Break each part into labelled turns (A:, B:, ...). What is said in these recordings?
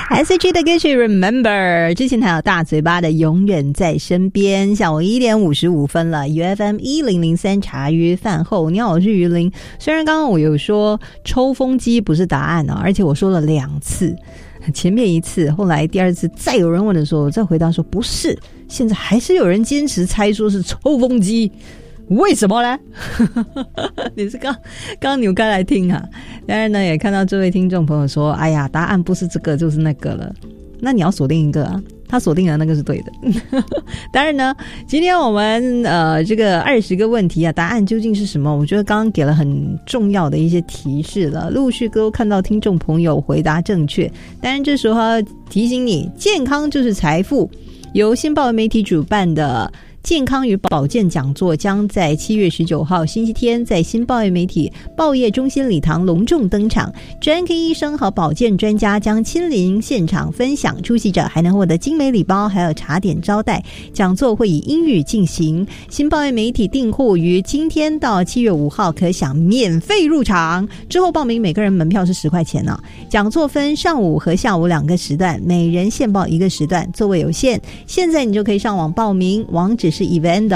A: S.H.E 的歌曲 Remember， 之前还有大嘴巴的永远在身边。下午1点55分了 ，UFM 1003茶余饭后，你好，我是于林。虽然刚刚我有说抽风机不是答案而且我说了2次，前面1次，后来第2次再有人问的时候，我再回答说不是，现在还是有人坚持猜说是抽风机。为什么呢？你是刚扭开来听啊？当然呢，也看到这位听众朋友说，哎呀，答案不是这个就是那个了。那你要锁定一个啊，他锁定了那个是对的。当然呢，今天我们这个20个问题啊，答案究竟是什么？我觉得刚刚给了很重要的一些提示了，陆续都看到听众朋友回答正确。当然这时候要提醒你，健康就是财富，由新报媒体主办的健康与保健讲座将在7月19号星期天在新报业媒体报业中心礼堂隆重登场，专科医生和保健专家将亲临现场分享，出席者还能获得精美礼包还有茶点招待。讲座会以英语进行，新报业媒体订户于今天到7月5号可享免费入场，之后报名每个人门票是10块钱呢。讲座分上午和下午2个时段，每人限报1个时段，座位有限，现在你就可以上网报名，网址是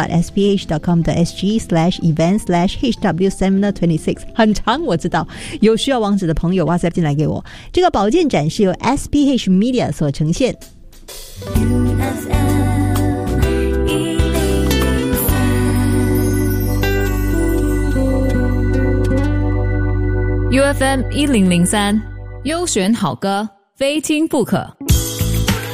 A: event.sph.com.sg/event/hw726 很长我知道，有需要网址的朋友 WhatsApp 进来给我。这个保健展是由 SPH Media 所呈现。
B: UFM 1003，优选好歌，非听不可。